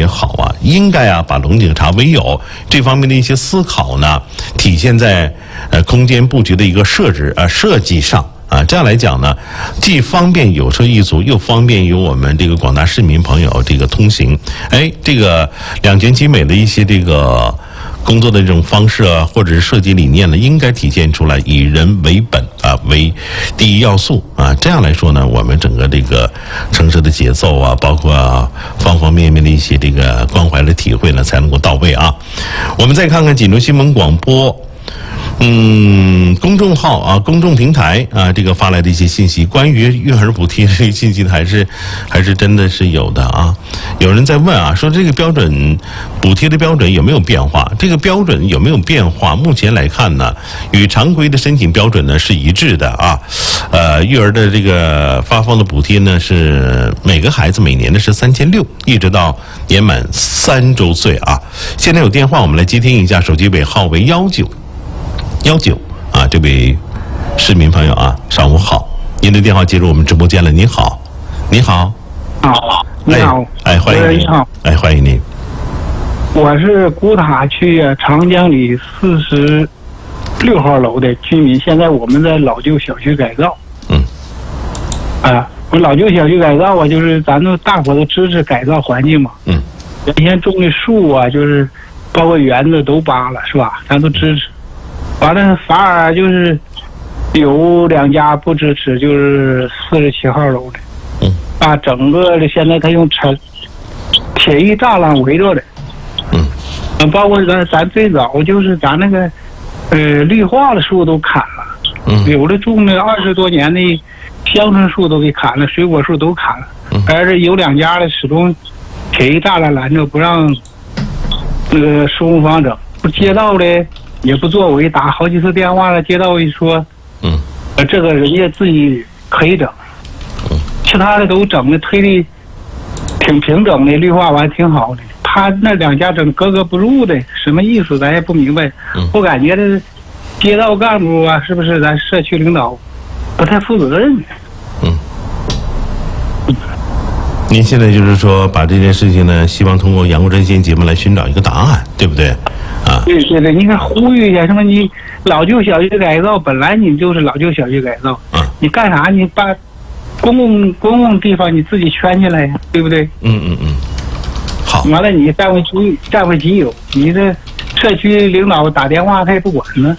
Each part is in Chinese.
好啊，应该啊把龙井茶为友这方面的一些思考呢，体现在空间布局的一个设计上。这样来讲呢，既方便有车一族，又方便于我们这个广大市民朋友这个通行。这个两全其美的一些这个工作的这种方式啊，或者是设计理念呢，应该体现出来以人为本为第一要素啊。这样来说呢，我们整个这个城市的节奏啊，包括方方面面的一些这个关怀的体会呢，才能够到位啊。我们再看看锦州新闻广播。公众号啊，公众平台啊，这个发来的一些信息，关于育儿补贴这个信息还是真的是有的啊。有人在问啊，说这个标准补贴的标准有没有变化？这个标准有没有变化？目前来看呢，与常规的申请标准呢是一致的啊。育儿的这个发放的补贴呢是每个孩子每年的是3600，一直到年满3周岁啊。现在有电话，我们来接听一下，手机尾号为19啊，这位市民朋友啊，上午好，您的电话接入我们直播间了。您好，你好， 你好， 欢迎您，欢迎您。 我是古塔区长江里46号楼的居民，现在我们在老旧小区改造。我老旧小区改造啊，就是咱们大伙都支持改造环境嘛。原先种的树啊，就是包括园子都扒了，是吧？咱都支持。完了，反而就是有2家不支持，就是47号楼的，整个的现在他用铁艺栅栏围着的，包括咱最早就是咱那个绿化的树都砍了，有的种了20多年的香椿树都给砍了，水果树都砍了，而且有2家的始终铁艺栅栏拦着，不让那个施工方整，不街道的。也不作为，打好几次电话了，街道一说，这个人家自己可以整，其他的都整的推的挺平整的，绿化完挺好的。他那2家整格格不入的，什么意思咱也不明白。我感觉这街道干部啊，是不是咱社区领导不太负责任？ 您现在就是说把这件事情呢，希望通过杨国珍先节目来寻找一个答案，对不对？ 对，你看呼吁一下，什么你老旧小区改造，本来你就是老旧小区改造，你干啥？你把公共地方你自己圈起来呀，对不对？好。完了，你占为己有，你这社区领导打电话他也不管呢。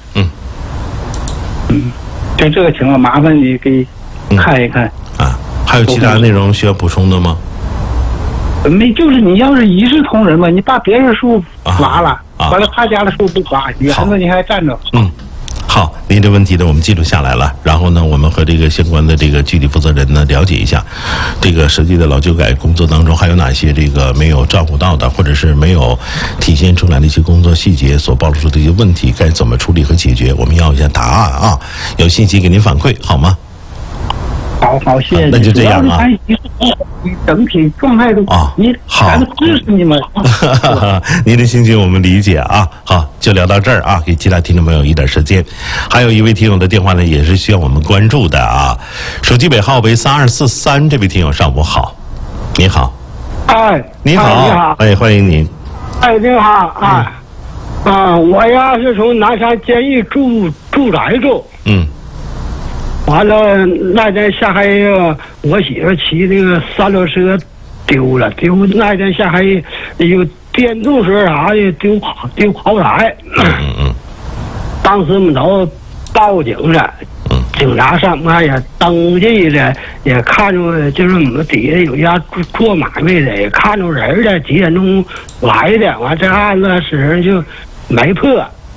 就这个情况，麻烦你给看一看。 还有其他内容需要补充的吗？ 没，就是你要是一视同仁嘛，你把别人树伐了，完了他家的树不伐，园子你还占着。 好，您的问题呢我们记录下来了，然后呢我们和这个相关的这个具体负责人呢了解一下，这个实际的老旧改工作当中还有哪些这个没有照顾到的，或者是没有体现出来的一些工作细节所暴露出的一些问题，该怎么处理和解决，我们要一下答案啊，有信息给您反馈好吗？ 好，谢谢你。 那就这样啊。 你整体状态都咱们支持你们。 您的心情我们理解啊。好，就聊到这儿啊，给其他听众朋友一点时间。还有一位听友的电话呢，也是需要我们关注的啊。手机尾号为3243，这位听友上午好，你好。你好，欢迎您。 你好我呀是从南山监狱住宅住。完了那天下黑我媳妇骑那个3轮车丢那天下黑有电动车啥的丢跑台。当时我们都报警了，警察上面也登记了，也看着就是我们底下有家做买卖的，也看着人了，几点钟来的，完这案子时就没破。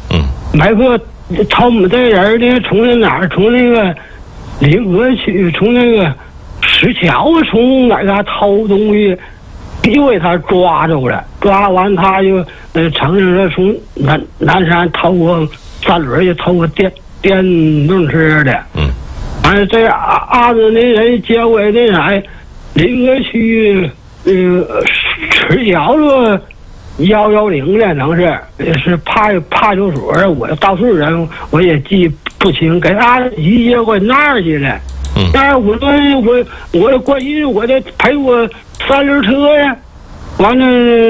抄我们这人呢，从哪儿？从那个临河区，从那个石桥，从哪嘎偷东西，就给他抓着了。抓完他就承认说从南山偷过3轮，就偷过电动车的。完了这案子那人交给那啥临河区石桥了。110的能是派出所，我当事人我也记不清，给他移接过那儿去了。但是我关心我得赔我3轮车呀，完了。